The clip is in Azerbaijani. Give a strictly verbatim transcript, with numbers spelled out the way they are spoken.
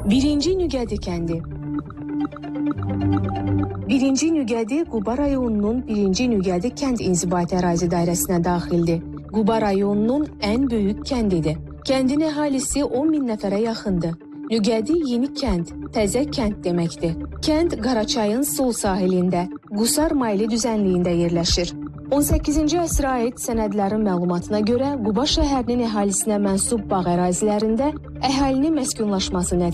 Birinci Nüqədi kəndi. Birinci Nüqədi Quba rayonunun Birinci Nüqədi kənd inzibati ərazi dairəsinə daxildir. Quba rayonunun ən böyük kəndidir. Kəndin əhalisi on min nəfərə yaxındır. Nüqədi yeni kənd, təzə kənd deməkdir. Kənd Qaraçayın sol sahilində, Qusar maylı düzənliyində yerləşir. on səkkizinci əsrə aid sənədlərin məlumatına görə Quba şəhərinin əhalisinə mənsub bağ ərazilərində əhalinin məskunlaşması nəticəsində